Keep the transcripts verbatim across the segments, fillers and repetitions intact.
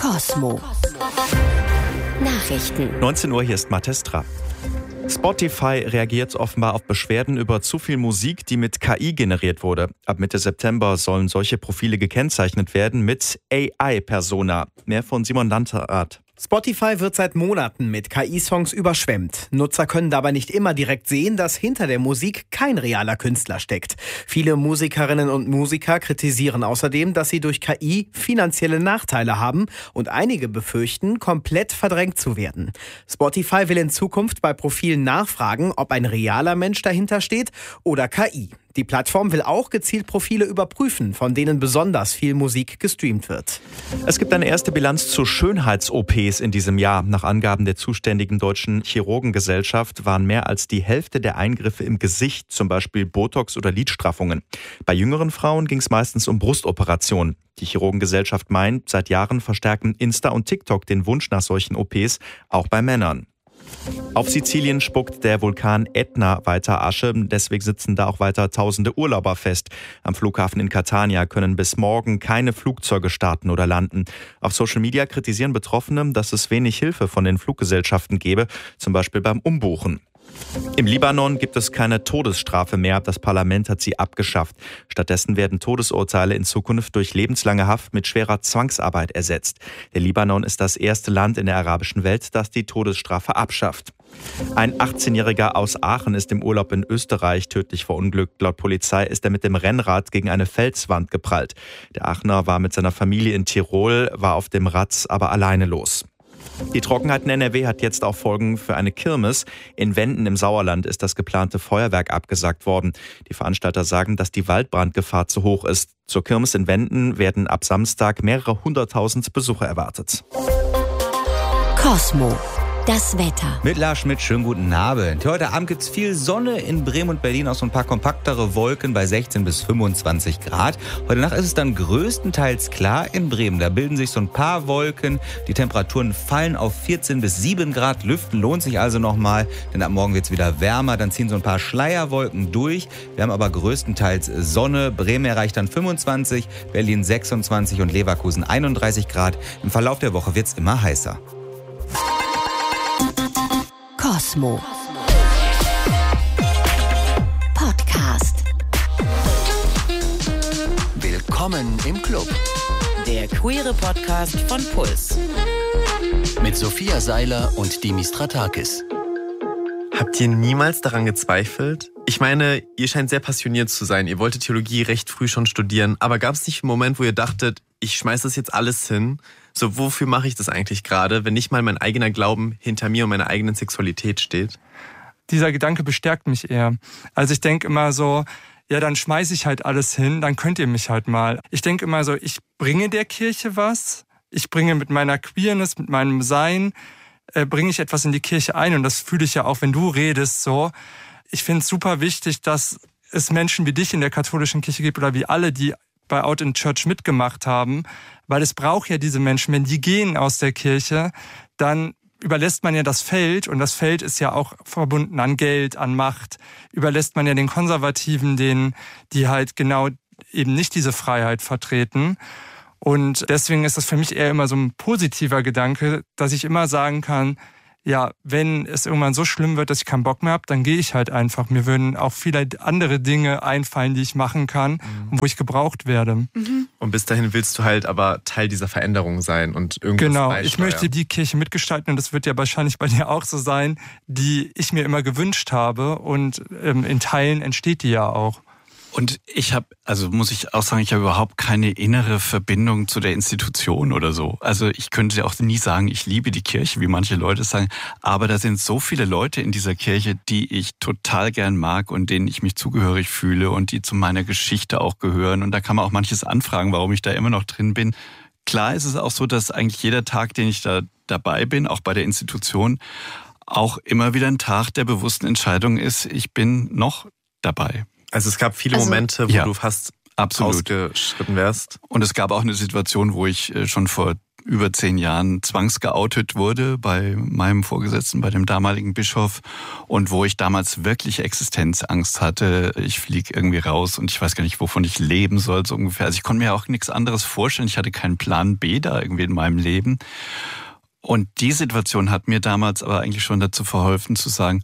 Kosmo. Nachrichten. neunzehn Uhr, hier ist Mathis Trapp. Spotify reagiert offenbar auf Beschwerden über zu viel Musik, die mit K I generiert wurde. Ab Mitte September sollen solche Profile gekennzeichnet werden mit A I-Persona. Mehr von Simon Landrat. Spotify wird seit Monaten mit K I-Songs überschwemmt. Nutzer können dabei nicht immer direkt sehen, dass hinter der Musik kein realer Künstler steckt. Viele Musikerinnen und Musiker kritisieren außerdem, dass sie durch K I finanzielle Nachteile haben und einige befürchten, komplett verdrängt zu werden. Spotify will in Zukunft bei Profilen nachfragen, ob ein realer Mensch dahinter steht oder K I. Die Plattform will auch gezielt Profile überprüfen, von denen besonders viel Musik gestreamt wird. Es gibt eine erste Bilanz zu Schönheits-O Ps in diesem Jahr. Nach Angaben der zuständigen Deutschen Chirurgengesellschaft waren mehr als die Hälfte der Eingriffe im Gesicht, zum Beispiel Botox oder Lidstraffungen. Bei jüngeren Frauen ging es meistens um Brustoperationen. Die Chirurgengesellschaft meint, seit Jahren verstärken Insta und TikTok den Wunsch nach solchen O Ps, auch bei Männern. Auf Sizilien spuckt der Vulkan Ätna weiter Asche, deswegen sitzen da auch weiter tausende Urlauber fest. Am Flughafen in Catania können bis morgen keine Flugzeuge starten oder landen. Auf Social Media kritisieren Betroffene, dass es wenig Hilfe von den Fluggesellschaften gebe, zum Beispiel beim Umbuchen. Im Libanon gibt es keine Todesstrafe mehr. Das Parlament hat sie abgeschafft. Stattdessen werden Todesurteile in Zukunft durch lebenslange Haft mit schwerer Zwangsarbeit ersetzt. Der Libanon ist das erste Land in der arabischen Welt, das die Todesstrafe abschafft. Ein achtzehnjähriger aus Aachen ist im Urlaub in Österreich tödlich verunglückt. Laut Polizei ist er mit dem Rennrad gegen eine Felswand geprallt. Der Aachener war mit seiner Familie in Tirol, war auf dem Rad aber alleine los. Die Trockenheit in N R W hat jetzt auch Folgen für eine Kirmes. In Wenden im Sauerland ist das geplante Feuerwerk abgesagt worden. Die Veranstalter sagen, dass die Waldbrandgefahr zu hoch ist. Zur Kirmes in Wenden werden ab Samstag mehrere hunderttausend Besucher erwartet. Kosmo. Das Wetter. Mit Lars Schmidt, schönen guten Abend. Heute Abend gibt es viel Sonne in Bremen und Berlin, auch so ein paar kompaktere Wolken bei sechzehn bis fünfundzwanzig Grad. Heute Nacht ist es dann größtenteils klar in Bremen. Da bilden sich so ein paar Wolken. Die Temperaturen fallen auf vierzehn bis sieben Grad. Lüften lohnt sich also nochmal, denn ab morgen wird es wieder wärmer. Dann ziehen so ein paar Schleierwolken durch. Wir haben aber größtenteils Sonne. Bremen erreicht dann fünfundzwanzig, Berlin sechsundzwanzig und Leverkusen einunddreißig Grad. Im Verlauf der Woche wird es immer heißer. Kosmo. Podcast. Willkommen im Club. Der queere Podcast von Puls. Mit Sophia Seiler und Dimis Stratakis. Habt ihr niemals daran gezweifelt? Ich meine, ihr scheint sehr passioniert zu sein. Ihr wolltet Theologie recht früh schon studieren. Aber gab es nicht einen Moment, wo ihr dachtet, ich schmeiß das jetzt alles hin? So, wofür mache ich das eigentlich gerade, wenn nicht mal mein eigener Glauben hinter mir und meiner eigenen Sexualität steht? Dieser Gedanke bestärkt mich eher. Also ich denke immer so, ja, dann schmeiße ich halt alles hin, dann könnt ihr mich halt mal. Ich denke immer so, ich bringe der Kirche was. Ich bringe mit meiner Queerness, mit meinem Sein, äh, bringe ich etwas in die Kirche ein. Und das fühle ich ja auch, wenn du redest, so. Ich finde es super wichtig, dass es Menschen wie dich in der katholischen Kirche gibt oder wie alle, die bei Out in Church mitgemacht haben, weil es braucht ja diese Menschen, wenn die gehen aus der Kirche, dann überlässt man ja das Feld, und das Feld ist ja auch verbunden an Geld, an Macht, überlässt man ja den Konservativen, denen, die halt genau eben nicht diese Freiheit vertreten. Und deswegen ist das für mich eher immer so ein positiver Gedanke, dass ich immer sagen kann, ja, wenn es irgendwann so schlimm wird, dass ich keinen Bock mehr habe, dann gehe ich halt einfach. Mir würden auch viele andere Dinge einfallen, die ich machen kann, mhm. und wo ich gebraucht werde. Mhm. Und bis dahin willst du halt aber Teil dieser Veränderung sein und irgendwas Genau, beisteuern. Ich möchte die Kirche mitgestalten, und das wird ja wahrscheinlich bei dir auch so sein, die ich mir immer gewünscht habe, und ähm, in Teilen entsteht die ja auch. Und ich habe, also muss ich auch sagen, ich habe überhaupt keine innere Verbindung zu der Institution oder so. Also ich könnte auch nie sagen, ich liebe die Kirche, wie manche Leute sagen. Aber da sind so viele Leute in dieser Kirche, die ich total gern mag und denen ich mich zugehörig fühle und die zu meiner Geschichte auch gehören. Und da kann man auch manches anfragen, warum ich da immer noch drin bin. Klar ist es auch so, dass eigentlich jeder Tag, den ich da dabei bin, auch bei der Institution, auch immer wieder ein Tag der bewussten Entscheidung ist, ich bin noch dabei. Also es gab viele also, Momente, wo ja, du fast absolut ausgeschritten wärst. Und es gab auch eine Situation, wo ich schon vor über zehn Jahren zwangsgeoutet wurde bei meinem Vorgesetzten, bei dem damaligen Bischof, und wo ich damals wirklich Existenzangst hatte. Ich fliege irgendwie raus und ich weiß gar nicht, wovon ich leben soll, so ungefähr. Also ich konnte mir auch nichts anderes vorstellen. Ich hatte keinen Plan B da irgendwie in meinem Leben. Und die Situation hat mir damals aber eigentlich schon dazu verholfen zu sagen,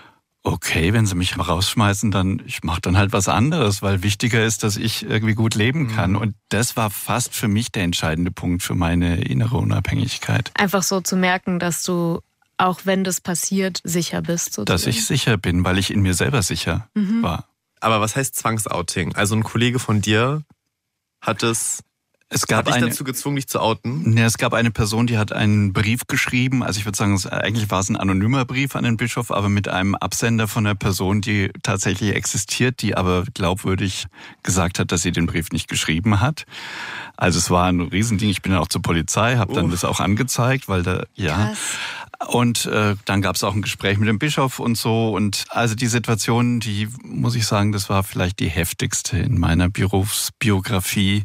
okay, wenn sie mich rausschmeißen, dann ich mache dann halt was anderes, weil wichtiger ist, dass ich irgendwie gut leben kann. Mhm. Und das war fast für mich der entscheidende Punkt für meine innere Unabhängigkeit. Einfach so zu merken, dass du, auch wenn das passiert, sicher bist. Sozusagen. Dass ich sicher bin, weil ich in mir selber sicher mhm. war. Aber was heißt Zwangsouting? Also ein Kollege von dir hat es... Es gab hat dich eine, dazu gezwungen, dich zu outen? Ne, es gab eine Person, die hat einen Brief geschrieben. Also ich würde sagen, eigentlich war es ein anonymer Brief an den Bischof, aber mit einem Absender von einer Person, die tatsächlich existiert, die aber glaubwürdig gesagt hat, dass sie den Brief nicht geschrieben hat. Also es war ein Riesending. Ich bin dann auch zur Polizei, habe dann das auch angezeigt, weil da, ja. Krass. Und äh, dann gab es auch ein Gespräch mit dem Bischof und so. Und also die Situation, die, muss ich sagen, das war vielleicht die heftigste in meiner Berufsbiografie.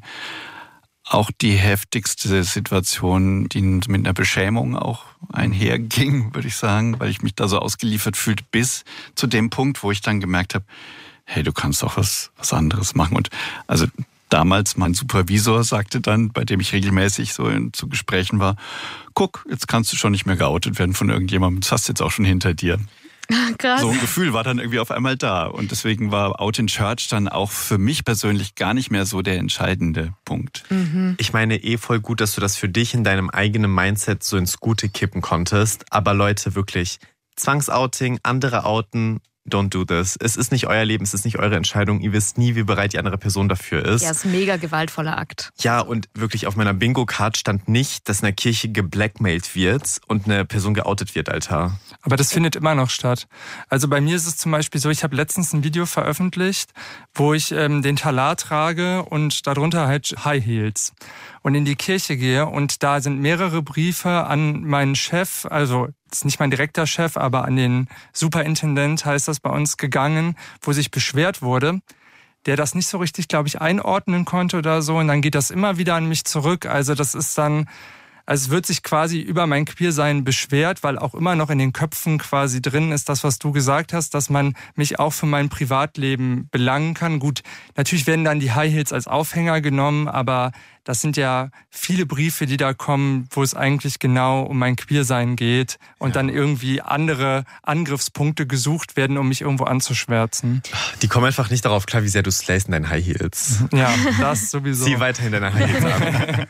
Auch die heftigste Situation, die mit einer Beschämung auch einherging, würde ich sagen, weil ich mich da so ausgeliefert fühlte, bis zu dem Punkt, wo ich dann gemerkt habe, hey, du kannst auch was, was anderes machen. Und also damals mein Supervisor sagte dann, bei dem ich regelmäßig so in, zu Gesprächen war, guck, jetzt kannst du schon nicht mehr geoutet werden von irgendjemandem, das hast du jetzt auch schon hinter dir. Krass. So ein Gefühl war dann irgendwie auf einmal da. Und deswegen war Out in Church dann auch für mich persönlich gar nicht mehr so der entscheidende Punkt. Mhm. Ich meine eh voll gut, dass du das für dich in deinem eigenen Mindset so ins Gute kippen konntest. Aber Leute, wirklich, Zwangsouting, andere outen, don't do this. Es ist nicht euer Leben, es ist nicht eure Entscheidung. Ihr wisst nie, wie bereit die andere Person dafür ist. Ja, es ist ein mega gewaltvoller Akt. Ja, und wirklich auf meiner Bingo-Card stand nicht, dass in der Kirche geblackmailt wird und eine Person geoutet wird, Alter. Aber das findet immer noch statt. Also bei mir ist es zum Beispiel so, ich habe letztens ein Video veröffentlicht, wo ich ähm, den Talar trage und darunter halt High Heels und in die Kirche gehe. Und da sind mehrere Briefe an meinen Chef, also das ist nicht mein direkter Chef, aber an den Superintendent heißt das bei uns, gegangen, wo sich beschwert wurde, der das nicht so richtig, glaube ich, einordnen konnte oder so. Und dann geht das immer wieder an mich zurück. Also das ist dann, also es wird sich quasi über mein Queersein beschwert, weil auch immer noch in den Köpfen quasi drin ist das, was du gesagt hast, dass man mich auch für mein Privatleben belangen kann. Gut, natürlich werden dann die High Heels als Aufhänger genommen, aber das sind ja viele Briefe, die da kommen, wo es eigentlich genau um mein Queersein geht und ja. dann irgendwie andere Angriffspunkte gesucht werden, um mich irgendwo anzuschwärzen. Die kommen einfach nicht darauf klar, wie sehr du slayst in deinen High Heels. Ja, das sowieso. Zieh weiterhin deine High Heels an.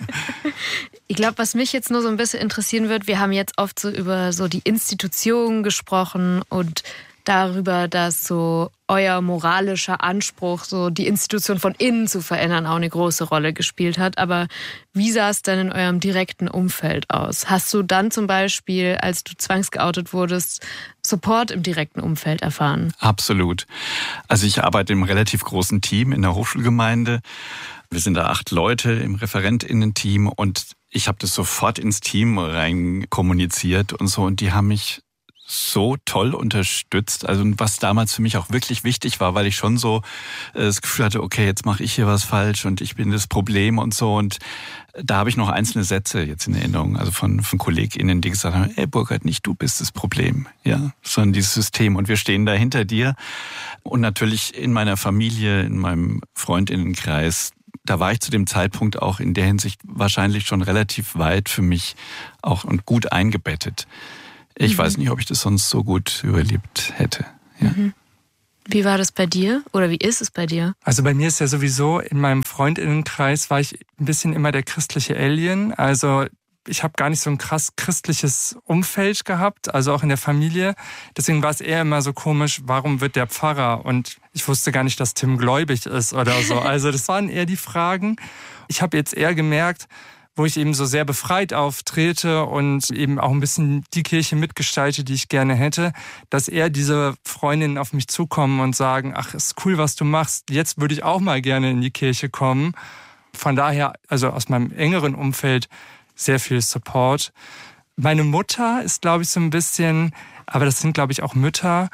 Ich glaube, was mich jetzt nur so ein bisschen interessieren wird, wir haben jetzt oft so über so die Institutionen gesprochen und darüber, dass so euer moralischer Anspruch, so die Institution von innen zu verändern, auch eine große Rolle gespielt hat. Aber wie sah es denn in eurem direkten Umfeld aus? Hast du dann zum Beispiel, als du zwangsgeoutet wurdest, Support im direkten Umfeld erfahren? Absolut. Also ich arbeite im relativ großen Team in der Hochschulgemeinde. Wir sind da acht Leute im ReferentInnen-Team und ich habe das sofort ins Team rein kommuniziert und so und die haben mich so toll unterstützt. Also was damals für mich auch wirklich wichtig war, weil ich schon so das Gefühl hatte, okay, jetzt mache ich hier was falsch und ich bin das Problem und so. Und da habe ich noch einzelne Sätze jetzt in Erinnerung, also von, von KollegInnen, die gesagt haben, ey Burkhard, nicht du bist das Problem, ja, sondern dieses System und wir stehen da hinter dir. Und natürlich in meiner Familie, in meinem FreundInnenkreis, da war ich zu dem Zeitpunkt auch in der Hinsicht wahrscheinlich schon relativ weit für mich auch und gut eingebettet. Ich mhm. weiß nicht, ob ich das sonst so gut überlebt hätte. Ja. Mhm. Wie war das bei dir? Oder wie ist es bei dir? Also bei mir ist ja sowieso, in meinem Freundinnenkreis war ich ein bisschen immer der christliche Alien. Also ich habe gar nicht so ein krass christliches Umfeld gehabt, also auch in der Familie. Deswegen war es eher immer so komisch, warum wird der Pfarrer? Und ich wusste gar nicht, dass Tim gläubig ist oder so. Also das waren eher die Fragen. Ich habe jetzt eher gemerkt, wo ich eben so sehr befreit auftrete und eben auch ein bisschen die Kirche mitgestalte, die ich gerne hätte, dass eher diese Freundinnen auf mich zukommen und sagen, ach, ist cool, was du machst, jetzt würde ich auch mal gerne in die Kirche kommen. Von daher, also aus meinem engeren Umfeld, sehr viel Support. Meine Mutter ist, glaube ich, so ein bisschen, aber das sind, glaube ich, auch Mütter,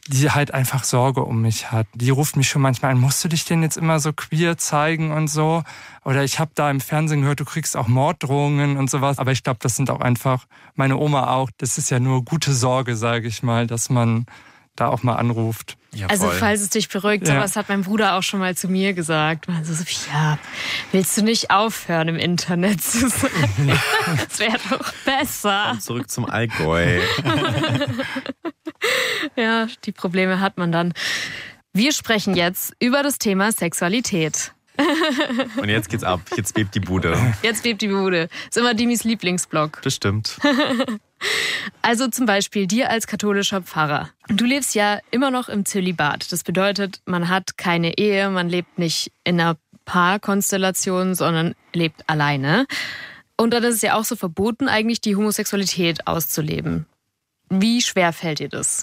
die halt einfach Sorge um mich hat. Die ruft mich schon manchmal an, musst du dich denn jetzt immer so queer zeigen und so? Oder ich habe da im Fernsehen gehört, du kriegst auch Morddrohungen und sowas. Aber ich glaube, das sind auch einfach, meine Oma auch, das ist ja nur gute Sorge, sage ich mal, dass man da auch mal anruft. Ja, also falls es dich beruhigt, ja. sowas hat mein Bruder auch schon mal zu mir gesagt. Also so, ja, willst du nicht aufhören im Internet zu sagen? Das wäre doch besser. Komm zurück zum Allgäu. Ja, die Probleme hat man dann. Wir sprechen jetzt über das Thema Sexualität. Und jetzt geht's ab. Jetzt bebt die Bude. Jetzt bebt die Bude. Ist immer Dimis Lieblingsblog. Das stimmt. Also zum Beispiel dir als katholischer Pfarrer. Du lebst ja immer noch im Zölibat. Das bedeutet, man hat keine Ehe, man lebt nicht in einer Paarkonstellation, sondern lebt alleine. Und dann ist es ja auch so verboten, eigentlich die Homosexualität auszuleben. Wie schwer fällt dir das?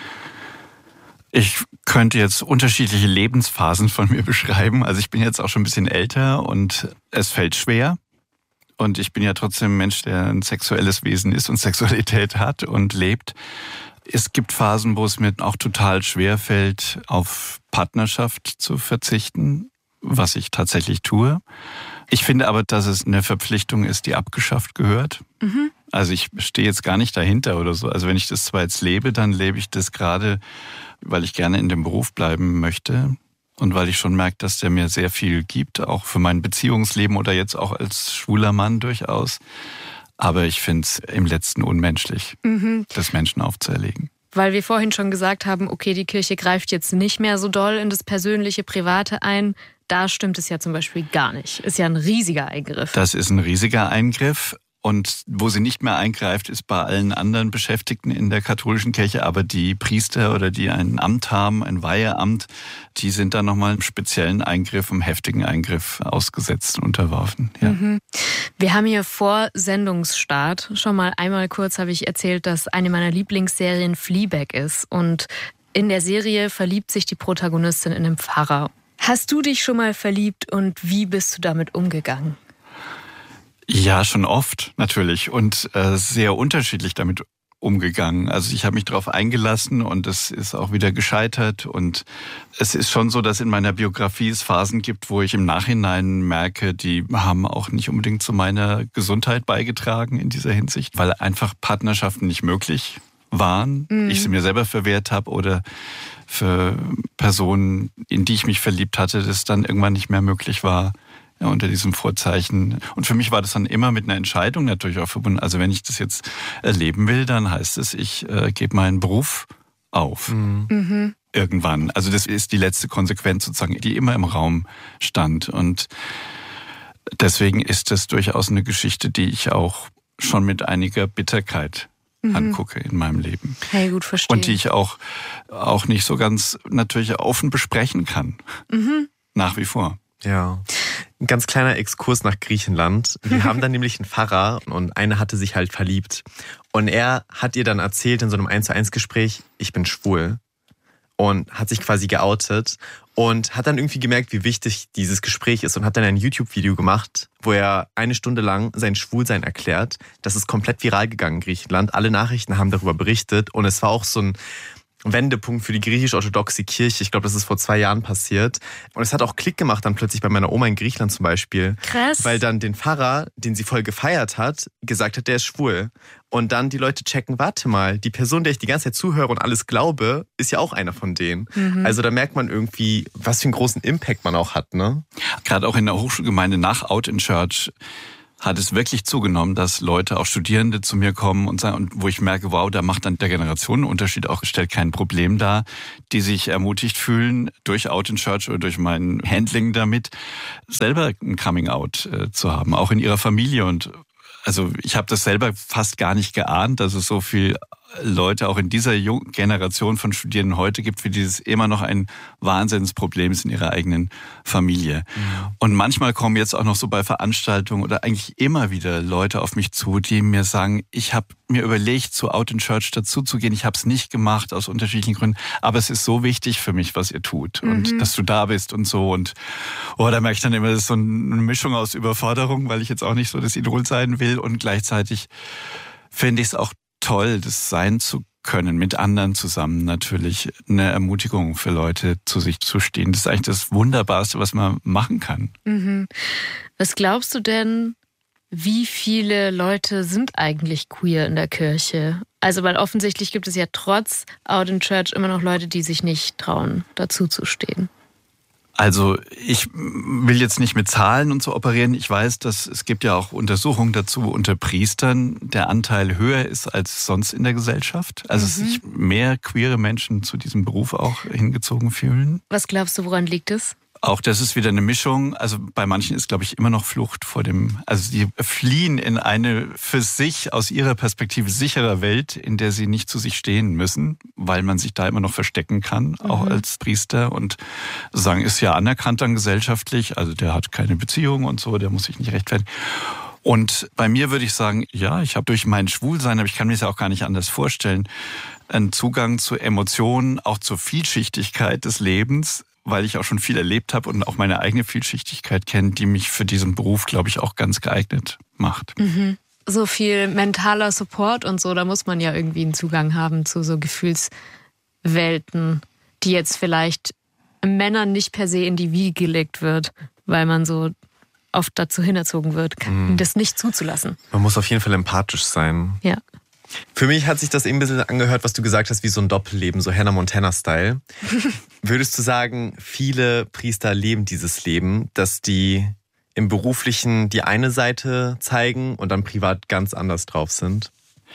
Ich könnte jetzt unterschiedliche Lebensphasen von mir beschreiben. Also ich bin jetzt auch schon ein bisschen älter und es fällt schwer. Und ich bin ja trotzdem ein Mensch, der ein sexuelles Wesen ist und Sexualität hat und lebt. Es gibt Phasen, wo es mir auch total schwer fällt, auf Partnerschaft zu verzichten, was ich tatsächlich tue. Ich finde aber, dass es eine Verpflichtung ist, die abgeschafft gehört. Mhm. Also ich stehe jetzt gar nicht dahinter oder so. Also wenn ich das zwar jetzt lebe, dann lebe ich das gerade, weil ich gerne in dem Beruf bleiben möchte. Und weil ich schon merke, dass der mir sehr viel gibt, auch für mein Beziehungsleben oder jetzt auch als schwuler Mann durchaus. Aber ich finde es im Letzten unmenschlich, mhm. das Menschen aufzuerlegen. Weil wir vorhin schon gesagt haben, okay, die Kirche greift jetzt nicht mehr so doll in das persönliche, Private ein. Da stimmt es ja zum Beispiel gar nicht. Ist ja ein riesiger Eingriff. Das ist ein riesiger Eingriff. Und wo sie nicht mehr eingreift, ist bei allen anderen Beschäftigten in der katholischen Kirche. Aber die Priester oder die ein Amt haben, ein Weiheamt, die sind dann nochmal einem speziellen Eingriff, einem heftigen Eingriff ausgesetzt und unterworfen. Ja. Mhm. Wir haben hier vor Sendungsstart schon mal einmal kurz habe ich erzählt, dass eine meiner Lieblingsserien Fleabag ist. Und in der Serie verliebt sich die Protagonistin in einen Pfarrer. Hast du dich schon mal verliebt und wie bist du damit umgegangen? Ja, schon oft natürlich und äh, sehr unterschiedlich damit umgegangen. Also ich habe mich darauf eingelassen und es ist auch wieder gescheitert. Und es ist schon so, dass in meiner Biografie es Phasen gibt, wo ich im Nachhinein merke, die haben auch nicht unbedingt zu meiner Gesundheit beigetragen in dieser Hinsicht, weil einfach Partnerschaften nicht möglich waren. Mhm. Ich sie mir selber verwehrt habe oder für Personen, in die ich mich verliebt hatte, das dann irgendwann nicht mehr möglich war. Ja, unter diesem Vorzeichen. Und für mich war das dann immer mit einer Entscheidung natürlich auch verbunden. Also wenn ich das jetzt erleben will, dann heißt es, ich äh, gebe meinen Beruf auf. Mhm. Irgendwann. Also das ist die letzte Konsequenz sozusagen, die immer im Raum stand. Und deswegen ist das durchaus eine Geschichte, die ich auch schon mit einiger Bitterkeit mhm. angucke in meinem Leben. Hey, gut verstehe. Und die ich auch, auch nicht so ganz natürlich offen besprechen kann. Mhm. Nach wie vor. Ja, ein ganz kleiner Exkurs nach Griechenland. Wir haben dann nämlich einen Pfarrer und eine hatte sich halt verliebt. Und er hat ihr dann erzählt in so einem eins zu eins Gespräch, ich bin schwul. Und hat sich quasi geoutet und hat dann irgendwie gemerkt, wie wichtig dieses Gespräch ist und hat dann ein YouTube-Video gemacht, wo er eine Stunde lang sein Schwulsein erklärt. Das ist komplett viral gegangen in Griechenland. Alle Nachrichten haben darüber berichtet und es war auch so ein Wendepunkt für die griechisch-orthodoxe Kirche. Ich glaube, das ist vor zwei Jahren passiert. Und es hat auch Klick gemacht dann plötzlich bei meiner Oma in Griechenland zum Beispiel. Krass. Weil dann den Pfarrer, den sie voll gefeiert hat, gesagt hat, der ist schwul. Und dann die Leute checken, warte mal, die Person, der ich die ganze Zeit zuhöre und alles glaube, ist ja auch einer von denen. Mhm. Also da merkt man irgendwie, was für einen großen Impact man auch hat, ne? Gerade auch in der Hochschulgemeinde nach Out in Church hat es wirklich zugenommen, dass Leute, auch Studierende zu mir kommen und sagen, und wo ich merke, wow, da macht dann der Generationenunterschied auch, stellt kein Problem dar, die sich ermutigt fühlen, durch Out in Church oder durch mein Handling damit, selber ein Coming-out äh, zu haben, auch in ihrer Familie. Und also ich habe das selber fast gar nicht geahnt, dass es so viel Leute auch in dieser Generation von Studierenden heute gibt, für die es immer noch ein Wahnsinnsproblem ist in ihrer eigenen Familie. Mhm. Und manchmal kommen jetzt auch noch so bei Veranstaltungen oder eigentlich immer wieder Leute auf mich zu, die mir sagen, ich habe mir überlegt, zu Out in Church dazuzugehen. Ich habe es nicht gemacht aus unterschiedlichen Gründen, aber es ist so wichtig für mich, was ihr tut mhm. und dass du da bist und so. Und oh, da merke ich dann immer, das ist so eine Mischung aus Überforderung, weil ich jetzt auch nicht so das Idol sein will und gleichzeitig finde ich es auch toll, das sein zu können, mit anderen zusammen natürlich eine Ermutigung für Leute zu sich zu stehen. Das ist eigentlich das Wunderbarste, was man machen kann. Mhm. Was glaubst du denn, wie viele Leute sind eigentlich queer in der Kirche? Also, weil offensichtlich gibt es ja trotz Out in Church immer noch Leute, die sich nicht trauen, dazu zu stehen. Also ich will jetzt nicht mit Zahlen und so operieren. Ich weiß, dass es gibt ja auch Untersuchungen dazu unter Priestern, der Anteil höher ist als sonst in der Gesellschaft. Also mhm. dass sich mehr queere Menschen zu diesem Beruf auch hingezogen fühlen. Was glaubst du, woran liegt es? Auch das ist wieder eine Mischung. Also bei manchen ist, glaube ich, immer noch Flucht vor dem, also die fliehen in eine für sich aus ihrer Perspektive sichere Welt, in der sie nicht zu sich stehen müssen, weil man sich da immer noch verstecken kann, mhm. auch als Priester, und sagen, ist ja anerkannt dann gesellschaftlich, also der hat keine Beziehung und so, der muss sich nicht rechtfertigen. Und bei mir würde ich sagen, ja, ich habe durch mein Schwulsein, aber ich kann mir das ja auch gar nicht anders vorstellen, einen Zugang zu Emotionen, auch zur Vielschichtigkeit des Lebens, weil ich auch schon viel erlebt habe und auch meine eigene Vielschichtigkeit kenne, die mich für diesen Beruf, glaube ich, auch ganz geeignet macht. Mhm. So viel mentaler Support und so, da muss man ja irgendwie einen Zugang haben zu so Gefühlswelten, die jetzt vielleicht Männern nicht per se in die Wiege gelegt wird, weil man so oft dazu hinerzogen wird, mhm. das nicht zuzulassen. Man muss auf jeden Fall empathisch sein. Ja. Für mich hat sich das eben ein bisschen angehört, was du gesagt hast, wie so ein Doppelleben, so Hannah Montana-Style. Würdest du sagen, viele Priester leben dieses Leben, dass die im Beruflichen die eine Seite zeigen und dann privat ganz anders drauf sind?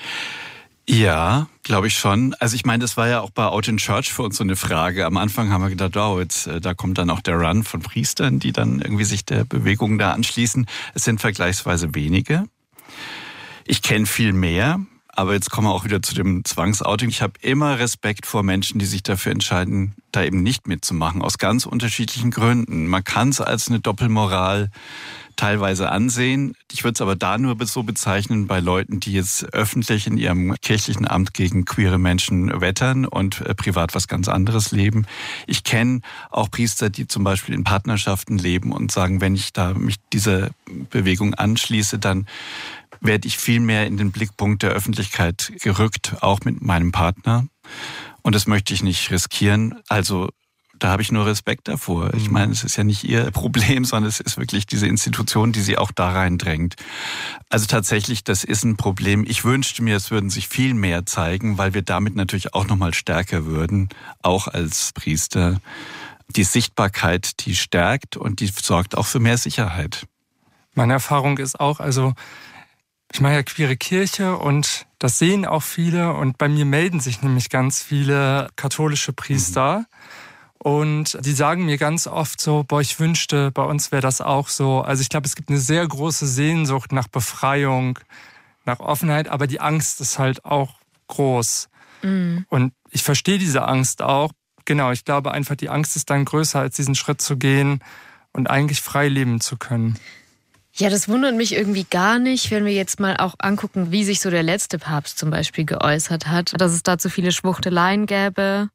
Ja, glaube ich schon. Also ich meine, das war ja auch bei Out in Church für uns so eine Frage. Am Anfang haben wir gedacht, oh, jetzt, da kommt dann auch der Run von Priestern, die dann irgendwie sich der Bewegung da anschließen. Es sind vergleichsweise wenige. Ich kenne viel mehr. Aber jetzt kommen wir auch wieder zu dem Zwangsouting. Ich habe immer Respekt vor Menschen, die sich dafür entscheiden, da eben nicht mitzumachen, aus ganz unterschiedlichen Gründen. Man kann es als eine Doppelmoral teilweise ansehen. Ich würde es aber da nur so bezeichnen bei Leuten, die jetzt öffentlich in ihrem kirchlichen Amt gegen queere Menschen wettern und äh, privat was ganz anderes leben. Ich kenne auch Priester, die zum Beispiel in Partnerschaften leben und sagen, wenn ich da mich dieser Bewegung anschließe, dann werde ich viel mehr in den Blickpunkt der Öffentlichkeit gerückt, auch mit meinem Partner. Und das möchte ich nicht riskieren. Also da habe ich nur Respekt davor. Ich meine, es ist ja nicht ihr Problem, sondern es ist wirklich diese Institution, die sie auch da reindrängt. Also tatsächlich, das ist ein Problem. Ich wünschte mir, es würden sich viel mehr zeigen, weil wir damit natürlich auch nochmal stärker würden, auch als Priester. Die Sichtbarkeit, die stärkt und die sorgt auch für mehr Sicherheit. Meine Erfahrung ist auch, also ich mache ja queere Kirche und das sehen auch viele und bei mir melden sich nämlich ganz viele katholische Priester mhm. und die sagen mir ganz oft so, boah, ich wünschte, bei uns wäre das auch so. Also ich glaube, es gibt eine sehr große Sehnsucht nach Befreiung, nach Offenheit, aber die Angst ist halt auch groß. Mhm. Und ich verstehe diese Angst auch. Genau, ich glaube einfach, die Angst ist dann größer, als diesen Schritt zu gehen und eigentlich frei leben zu können. Ja, das wundert mich irgendwie gar nicht, wenn wir jetzt mal auch angucken, wie sich so der letzte Papst zum Beispiel geäußert hat, dass es da zu viele Schwuchteleien gäbe.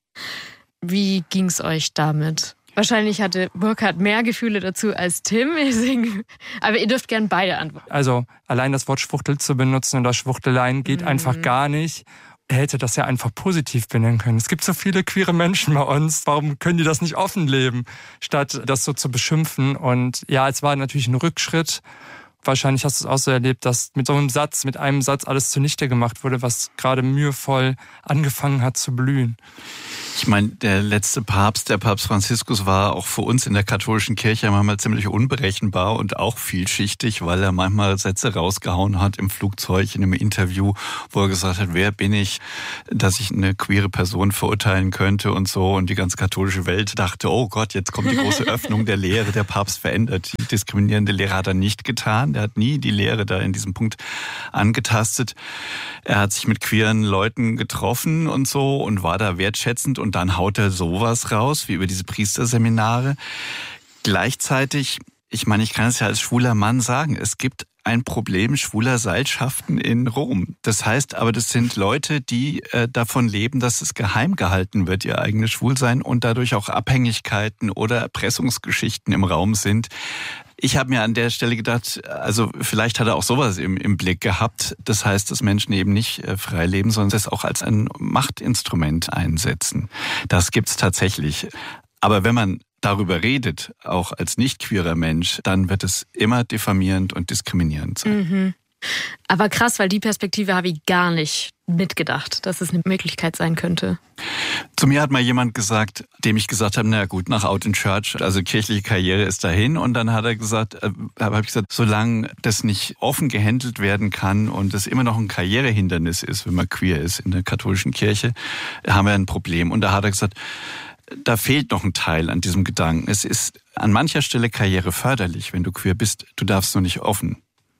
Wie ging's euch damit? Wahrscheinlich hatte Burkhard mehr Gefühle dazu als Tim, aber ihr dürft gern beide antworten. Also allein das Wort Schwuchtel zu benutzen oder Schwuchteleien geht mhm. einfach gar nicht. Er hätte das ja einfach positiv benennen können. Es gibt so viele queere Menschen bei uns, warum können die das nicht offen leben, statt das so zu beschimpfen? Und ja, es war natürlich ein Rückschritt. Wahrscheinlich hast du es auch so erlebt, dass mit so einem Satz, mit einem Satz alles zunichte gemacht wurde, was gerade mühevoll angefangen hat zu blühen. Ich meine, der letzte Papst, der Papst Franziskus, war auch für uns in der katholischen Kirche manchmal ziemlich unberechenbar und auch vielschichtig, weil er manchmal Sätze rausgehauen hat im Flugzeug, in einem Interview, wo er gesagt hat, wer bin ich, dass ich eine queere Person verurteilen könnte und so. Und die ganze katholische Welt dachte, oh Gott, jetzt kommt die große Öffnung der Lehre, der Papst verändert. Die diskriminierende Lehre hat er nicht getan. Er hat nie die Lehre da in diesem Punkt angetastet. Er hat sich mit queeren Leuten getroffen und so und war da wertschätzend. Und dann haut er sowas raus, wie über diese Priesterseminare. Gleichzeitig, ich meine, ich kann es ja als schwuler Mann sagen, es gibt ein Problem schwuler Seilschaften in Rom. Das heißt aber, das sind Leute, die äh, davon leben, dass es geheim gehalten wird, ihr eigenes Schwulsein, und dadurch auch Abhängigkeiten oder Erpressungsgeschichten im Raum sind. Ich habe mir an der Stelle gedacht, also vielleicht hat er auch sowas im, im Blick gehabt. Das heißt, dass Menschen eben nicht äh, frei leben, sondern es auch als ein Machtinstrument einsetzen. Das gibt's tatsächlich. Aber wenn man darüber redet, auch als nicht queerer Mensch, dann wird es immer diffamierend und diskriminierend sein. Mhm. Aber krass, weil die Perspektive habe ich gar nicht mitgedacht, dass es eine Möglichkeit sein könnte. Zu mir hat mal jemand gesagt, dem ich gesagt habe, na gut, nach Out in Church, also kirchliche Karriere ist dahin. Und dann hat er gesagt, äh, habe ich gesagt, solange das nicht offen gehandelt werden kann und es immer noch ein Karrierehindernis ist, wenn man queer ist in der katholischen Kirche, haben wir ein Problem. Und da hat er gesagt, da fehlt noch ein Teil an diesem Gedanken. Es ist an mancher Stelle karriereförderlich, wenn du queer bist. Du darfst nur nicht offen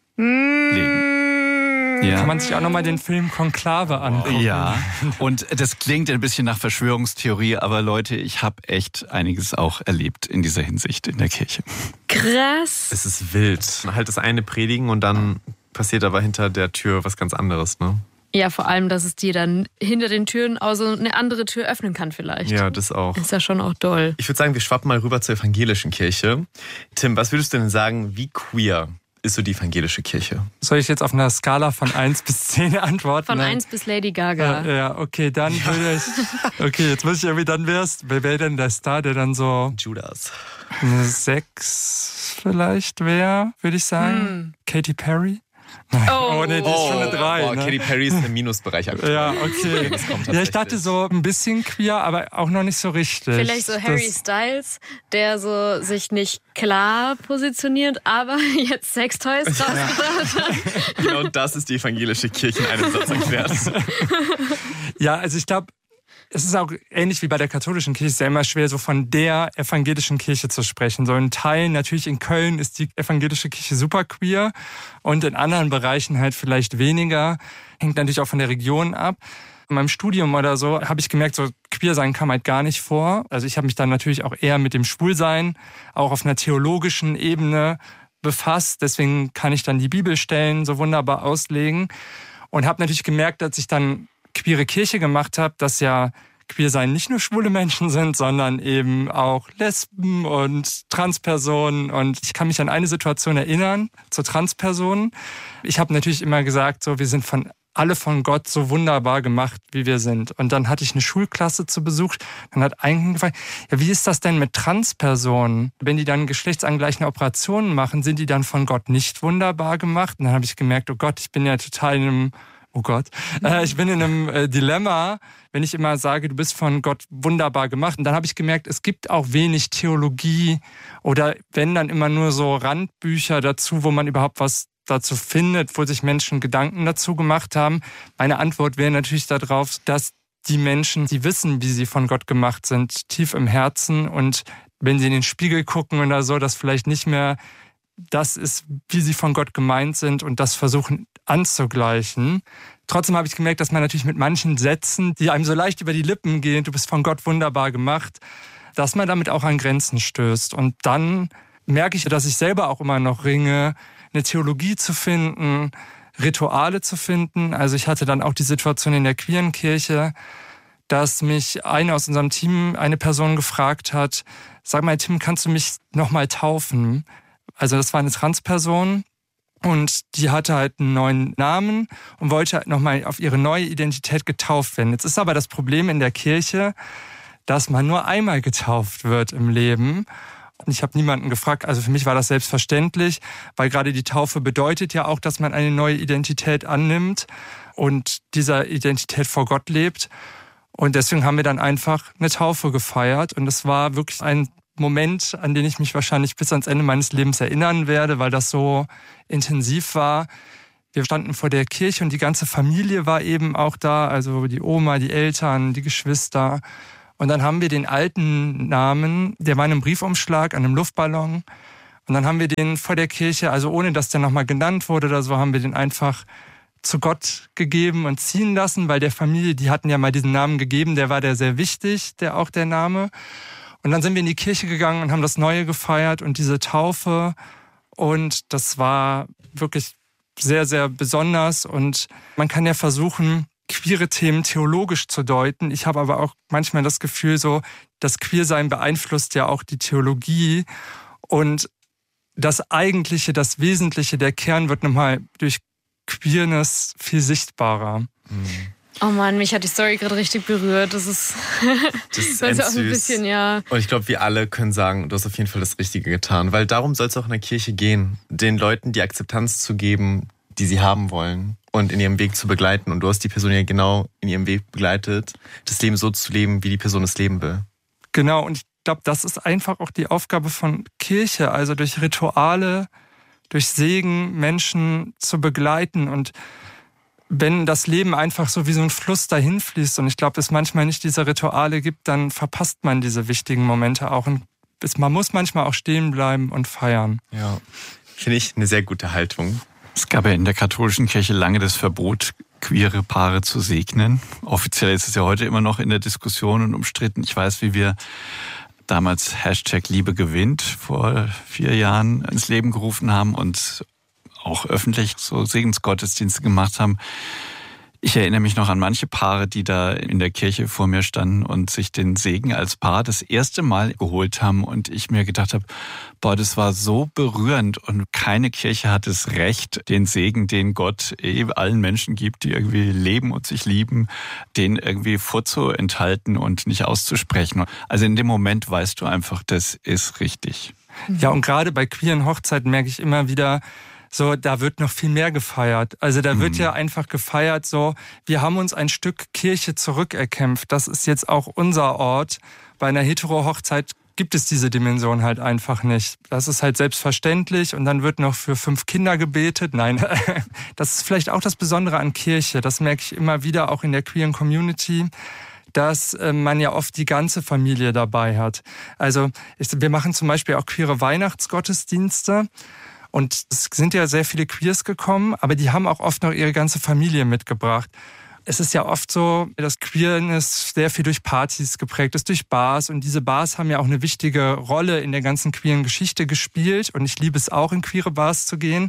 leben. Ja. Kann man sich auch nochmal den Film Konklave angucken. Ja, und das klingt ein bisschen nach Verschwörungstheorie, aber Leute, ich habe echt einiges auch erlebt in dieser Hinsicht in der Kirche. Krass. Es ist wild. Halt das eine predigen und dann passiert aber hinter der Tür was ganz anderes, ne? Ja, vor allem, dass es dir dann hinter den Türen auch so eine andere Tür öffnen kann vielleicht. Ja, das auch. Ist ja schon auch doll. Ich würde sagen, wir schwappen mal rüber zur evangelischen Kirche. Tim, was würdest du denn sagen, wie queer ist so die evangelische Kirche? Soll ich jetzt auf einer Skala von eins bis zehn antworten? Von eins bis Lady Gaga. Ja, ja okay, dann ja. würde ich... Okay, jetzt muss ich irgendwie, dann wär's... Wer wäre denn der Star, der dann so... Judas. Eine sechs vielleicht wäre, würde ich sagen. Hm. Katy Perry. Oh, oh nee, die ist schon eine drei. Oh, ne? Katy Perry ist im Minusbereich aktuell. Ja, okay. Ja, ich dachte so ein bisschen queer, aber auch noch nicht so richtig. Vielleicht so Harry das Styles, der so sich nicht klar positioniert, aber jetzt Sextoys rausgebracht hat. Genau das ist die evangelische Kirche in einem Satz erklärt. Ja, also ich glaube, es ist auch ähnlich wie bei der katholischen Kirche, es ist ja immer schwer, so von der evangelischen Kirche zu sprechen. So in Teilen, natürlich in Köln ist die evangelische Kirche super queer und in anderen Bereichen halt vielleicht weniger. Hängt natürlich auch von der Region ab. In meinem Studium oder so habe ich gemerkt, so queer sein kam halt gar nicht vor. Also ich habe mich dann natürlich auch eher mit dem Schwulsein, auch auf einer theologischen Ebene befasst. Deswegen kann ich dann die Bibelstellen so wunderbar auslegen und habe natürlich gemerkt, dass ich dann queere Kirche gemacht habe, dass ja queer sein nicht nur schwule Menschen sind, sondern eben auch Lesben und Transpersonen. Und ich kann mich an eine Situation erinnern, zur Transpersonen. Ich habe natürlich immer gesagt, so wir sind von alle von Gott so wunderbar gemacht, wie wir sind. Und dann hatte ich eine Schulklasse zu Besuch. Dann hat einen gefragt, ja, wie ist das denn mit Transpersonen? Wenn die dann geschlechtsangleichende Operationen machen, sind die dann von Gott nicht wunderbar gemacht? Und dann habe ich gemerkt, oh Gott, ich bin ja total in einem Oh Gott, äh, ich bin in einem äh, Dilemma, wenn ich immer sage, du bist von Gott wunderbar gemacht. Und dann habe ich gemerkt, es gibt auch wenig Theologie oder wenn dann immer nur so Randbücher dazu, wo man überhaupt was dazu findet, wo sich Menschen Gedanken dazu gemacht haben. Meine Antwort wäre natürlich darauf, dass die Menschen, die wissen, wie sie von Gott gemacht sind, tief im Herzen und wenn sie in den Spiegel gucken oder so, dass vielleicht nicht mehr das ist, wie sie von Gott gemeint sind und das versuchen anzugleichen. Trotzdem habe ich gemerkt, dass man natürlich mit manchen Sätzen, die einem so leicht über die Lippen gehen, du bist von Gott wunderbar gemacht, dass man damit auch an Grenzen stößt. Und dann merke ich, dass ich selber auch immer noch ringe, eine Theologie zu finden, Rituale zu finden. Also ich hatte dann auch die Situation in der queeren Kirche, dass mich eine aus unserem Team, eine Person gefragt hat, sag mal Tim, kannst du mich nochmal taufen? Also das war eine Transperson und die hatte halt einen neuen Namen und wollte halt nochmal auf ihre neue Identität getauft werden. Jetzt ist aber das Problem in der Kirche, dass man nur einmal getauft wird im Leben. Und ich habe niemanden gefragt, also für mich war das selbstverständlich, weil gerade die Taufe bedeutet ja auch, dass man eine neue Identität annimmt und dieser Identität vor Gott lebt. Und deswegen haben wir dann einfach eine Taufe gefeiert und es war wirklich ein Moment, an den ich mich wahrscheinlich bis ans Ende meines Lebens erinnern werde, weil das so intensiv war. Wir standen vor der Kirche und die ganze Familie war eben auch da, also die Oma, die Eltern, die Geschwister. Und dann haben wir den alten Namen, der war in einem Briefumschlag, an einem Luftballon. Und dann haben wir den vor der Kirche, also ohne dass der nochmal genannt wurde oder so, haben wir den einfach zu Gott gegeben und ziehen lassen, weil der Familie, die hatten ja mal diesen Namen gegeben, der war der sehr wichtig, der auch der Name. Und dann sind wir in die Kirche gegangen und haben das Neue gefeiert und diese Taufe. Und das war wirklich sehr, sehr besonders. Und man kann ja versuchen, queere Themen theologisch zu deuten. Ich habe aber auch manchmal das Gefühl, so das Queersein beeinflusst ja auch die Theologie. Und das Eigentliche, das Wesentliche, der Kern wird nochmal durch Queerness viel sichtbarer. Mhm. Oh Mann, mich hat die Story gerade richtig berührt. Das ist, das ist, das ist auch süß. ein bisschen, ja. Und ich glaube, wir alle können sagen, du hast auf jeden Fall das Richtige getan. Weil darum soll es auch in der Kirche gehen. Den Leuten die Akzeptanz zu geben, die sie haben wollen. Und in ihrem Weg zu begleiten. Und du hast die Person ja genau in ihrem Weg begleitet, das Leben so zu leben, wie die Person es leben will. Genau, und ich glaube, das ist einfach auch die Aufgabe von Kirche. Also durch Rituale, durch Segen Menschen zu begleiten. Und wenn das Leben einfach so wie so ein Fluss dahin fließt und ich glaube, es manchmal nicht diese Rituale gibt, dann verpasst man diese wichtigen Momente auch. Und man muss manchmal auch stehen bleiben und feiern. Ja, finde ich eine sehr gute Haltung. Es gab ja in der katholischen Kirche lange das Verbot, queere Paare zu segnen. Offiziell ist es ja heute immer noch in der Diskussion und umstritten. Ich weiß, wie wir damals Hashtag Liebe gewinnt vor vier Jahren ins Leben gerufen haben und auch öffentlich so Segensgottesdienste gemacht haben. Ich erinnere mich noch an manche Paare, die da in der Kirche vor mir standen und sich den Segen als Paar das erste Mal geholt haben und ich mir gedacht habe, boah, das war so berührend und keine Kirche hat das Recht, den Segen, den Gott eh allen Menschen gibt, die irgendwie leben und sich lieben, den irgendwie vorzuenthalten und nicht auszusprechen. Also in dem Moment weißt du einfach, das ist richtig. Ja, und gerade bei queeren Hochzeiten merke ich immer wieder, so, da wird noch viel mehr gefeiert. Also da wird mhm. ja einfach gefeiert, so, wir haben uns ein Stück Kirche zurückerkämpft. Das ist jetzt auch unser Ort. Bei einer Hetero-Hochzeit gibt es diese Dimension halt einfach nicht. Das ist halt selbstverständlich und dann wird noch für fünf Kinder gebetet. Nein, das ist vielleicht auch das Besondere an Kirche. Das merke ich immer wieder auch in der queeren Community, dass man ja oft die ganze Familie dabei hat. Also wir machen zum Beispiel auch queere Weihnachtsgottesdienste. Und es sind ja sehr viele Queers gekommen, aber die haben auch oft noch ihre ganze Familie mitgebracht. Es ist ja oft so, dass Queerness sehr viel durch Partys geprägt ist, durch Bars. Und diese Bars haben ja auch eine wichtige Rolle in der ganzen queeren Geschichte gespielt. Und ich liebe es auch, in queere Bars zu gehen.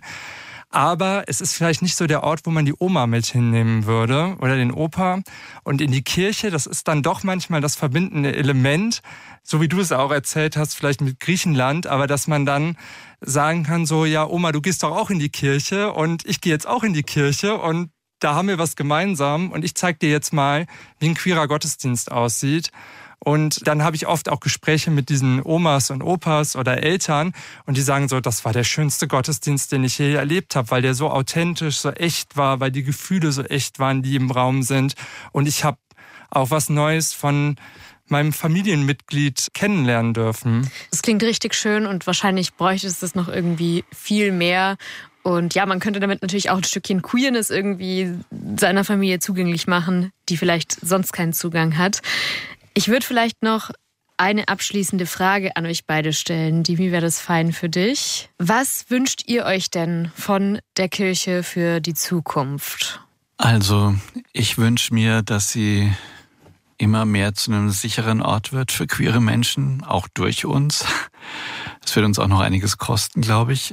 Aber es ist vielleicht nicht so der Ort, wo man die Oma mit hinnehmen würde oder den Opa. Und in die Kirche, das ist dann doch manchmal das verbindende Element, so wie du es auch erzählt hast, vielleicht mit Griechenland, aber dass man dann sagen kann, so, ja, Oma, du gehst doch auch in die Kirche und ich gehe jetzt auch in die Kirche und da haben wir was gemeinsam und ich zeige dir jetzt mal, wie ein queerer Gottesdienst aussieht. Und dann habe ich oft auch Gespräche mit diesen Omas und Opas oder Eltern und die sagen so, das war der schönste Gottesdienst, den ich je erlebt habe, weil der so authentisch, so echt war, weil die Gefühle so echt waren, die im Raum sind. Und ich habe auch was Neues von meinem Familienmitglied kennenlernen dürfen. Das klingt richtig schön und wahrscheinlich bräuchte es das noch irgendwie viel mehr. Und ja, man könnte damit natürlich auch ein Stückchen Queerness irgendwie seiner Familie zugänglich machen, die vielleicht sonst keinen Zugang hat. Ich würde vielleicht noch eine abschließende Frage an euch beide stellen. Dimi, wäre das fein für dich? Was wünscht ihr euch denn von der Kirche für die Zukunft? Also, ich wünsche mir, dass sie immer mehr zu einem sicheren Ort wird für queere Menschen, auch durch uns. Das wird uns auch noch einiges kosten, glaube ich.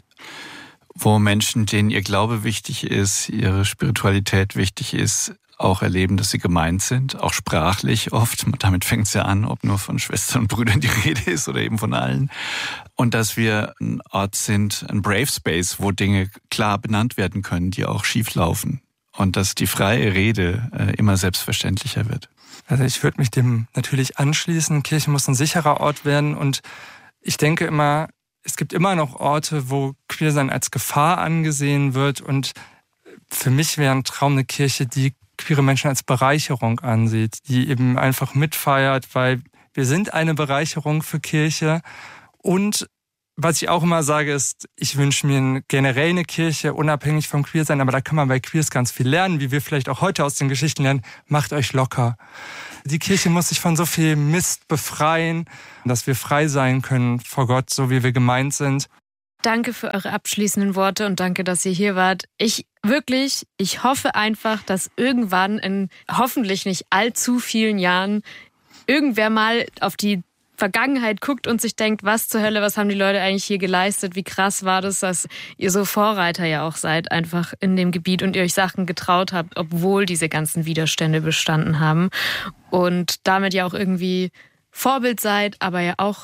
Wo Menschen, denen ihr Glaube wichtig ist, ihre Spiritualität wichtig ist, auch erleben, dass sie gemeint sind, auch sprachlich oft. Damit fängt es ja an, ob nur von Schwestern und Brüdern die Rede ist oder eben von allen. Und dass wir ein Ort sind, ein Brave Space, wo Dinge klar benannt werden können, die auch schief laufen. Und dass die freie Rede äh, immer selbstverständlicher wird. Also ich würde mich dem natürlich anschließen. Kirche muss ein sicherer Ort werden. Und ich denke immer, es gibt immer noch Orte, wo Queersein als Gefahr angesehen wird. Und für mich wäre ein Traum eine Kirche, die queere Menschen als Bereicherung ansieht, die eben einfach mitfeiert, weil wir sind eine Bereicherung für Kirche. Und was ich auch immer sage, ist, ich wünsche mir generell eine Kirche, unabhängig vom Queersein, aber da kann man bei Queers ganz viel lernen, wie wir vielleicht auch heute aus den Geschichten lernen. Macht euch locker. Die Kirche muss sich von so viel Mist befreien, dass wir frei sein können vor Gott, so wie wir gemeint sind. Danke für eure abschließenden Worte und danke, dass ihr hier wart. Ich wirklich, ich hoffe einfach, dass irgendwann in hoffentlich nicht allzu vielen Jahren irgendwer mal auf die Vergangenheit guckt und sich denkt, was zur Hölle, was haben die Leute eigentlich hier geleistet? Wie krass war das, dass ihr so Vorreiter ja auch seid, einfach in dem Gebiet und ihr euch Sachen getraut habt, obwohl diese ganzen Widerstände bestanden haben. Und damit ja auch irgendwie Vorbild seid, aber ja auch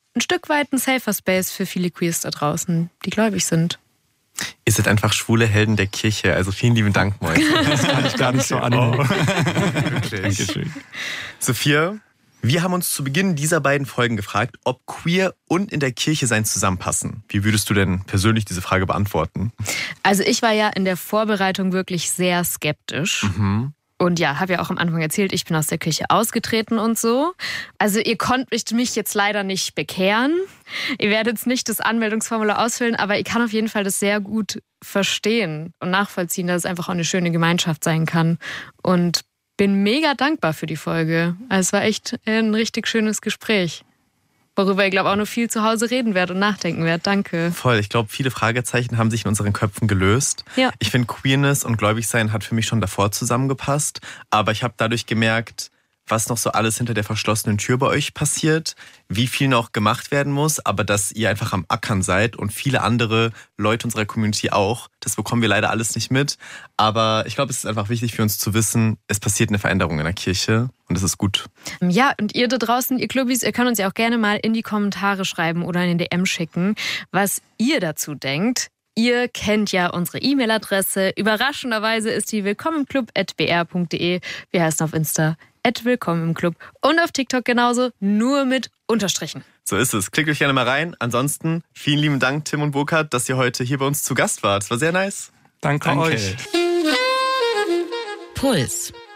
ein Stück weit ein safer Space für viele Queers da draußen, die gläubig sind. Ihr seid einfach schwule Helden der Kirche. Also vielen lieben Dank, Mäuse. Das kann ich gar nicht so annehmen. Wirklich. Dankeschön. Sophia, wir haben uns zu Beginn dieser beiden Folgen gefragt, ob queer und in der Kirche sein zusammenpassen. Wie würdest du denn persönlich diese Frage beantworten? Also ich war ja in der Vorbereitung wirklich sehr skeptisch. Mhm. Und ja, habe ja auch am Anfang erzählt, ich bin aus der Kirche ausgetreten und so. Also ihr konntet mich jetzt leider nicht bekehren. Ihr werdet jetzt nicht das Anmeldungsformular ausfüllen, aber ich kann auf jeden Fall das sehr gut verstehen und nachvollziehen, dass es einfach auch eine schöne Gemeinschaft sein kann. Und bin mega dankbar für die Folge. Also es war echt ein richtig schönes Gespräch, worüber ich glaube auch noch viel zu Hause reden werde und nachdenken werde. Danke. Voll, ich glaube, viele Fragezeichen haben sich in unseren Köpfen gelöst. Ja. Ich finde, Queerness und Gläubigsein hat für mich schon davor zusammengepasst. Aber ich habe dadurch gemerkt, was noch so alles hinter der verschlossenen Tür bei euch passiert, wie viel noch gemacht werden muss, aber dass ihr einfach am Ackern seid und viele andere Leute unserer Community auch. Das bekommen wir leider alles nicht mit. Aber ich glaube, es ist einfach wichtig für uns zu wissen, es passiert eine Veränderung in der Kirche und das ist gut. Ja, und ihr da draußen, ihr Clubbis, ihr könnt uns ja auch gerne mal in die Kommentare schreiben oder in den D M schicken, was ihr dazu denkt. Ihr kennt ja unsere E-Mail-Adresse. Überraschenderweise ist die willkommen im club at b r punkt d e. Wir heißen auf Insta at willkommen im Club und auf TikTok genauso, nur mit Unterstrichen. So ist es. Klickt euch gerne mal rein. Ansonsten vielen lieben Dank, Tim und Burkhard, dass ihr heute hier bei uns zu Gast wart. Es war sehr nice. Danke, Danke euch. Puls.